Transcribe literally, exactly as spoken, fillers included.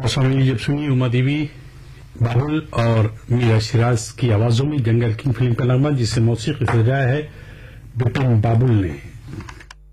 स्वामी जब सुनी उमा देवी बाबुल और मीरा सिराज की आवाजों में जंगल की फिल्म का नगमा, जिसे मौसीकी सजाया है विपिन बाबुल ने।